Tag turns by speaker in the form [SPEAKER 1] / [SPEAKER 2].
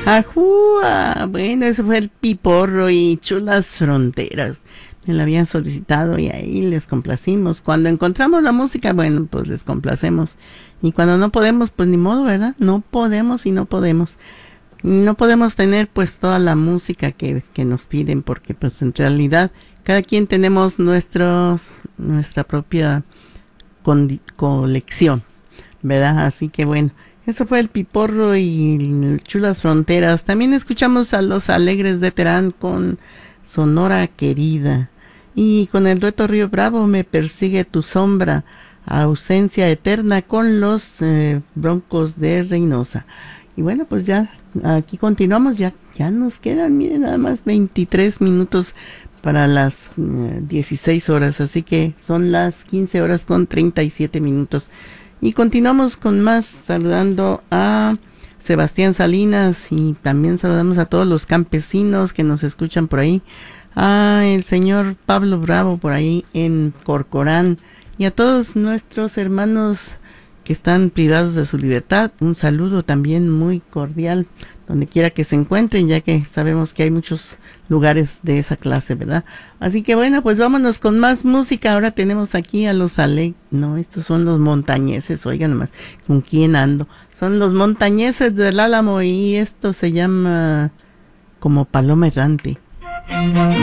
[SPEAKER 1] Ajúa, bueno, ese fue el Piporro y Chulas Fronteras. Me lo habían solicitado y ahí les complacimos. Cuando encontramos la música, bueno, pues les complacemos. Y cuando no podemos, pues ni modo, ¿verdad? No podemos y no podemos. No podemos tener pues toda la música que nos piden porque pues en realidad cada quien tenemos nuestra propia colección, ¿verdad? Así que bueno, eso fue el Piporro y Chulas Fronteras. También escuchamos a Los Alegres de Terán con Sonora Querida. Y con el dueto Río Bravo, Me Persigue Tu Sombra, Ausencia Eterna con los Broncos de Reynosa. Y bueno, pues ya aquí continuamos, ya nos quedan, miren, nada más 23 minutos para las 16 horas, así que son las 15 horas con 37 minutos. Y continuamos con más, saludando a Sebastián Salinas y también saludamos a todos los campesinos que nos escuchan por ahí, a el señor Pablo Bravo por ahí en Corcorán y a todos nuestros hermanos que están privados de su libertad. Un saludo también muy cordial donde quiera que se encuentren, ya que sabemos que hay muchos lugares de esa clase, ¿verdad? Así que bueno, pues vámonos con más música. Ahora tenemos aquí a los no, estos son los montañeses, oigan nomás, ¿con quién ando? Son los montañeses del Álamo y esto se llama como Paloma Errante.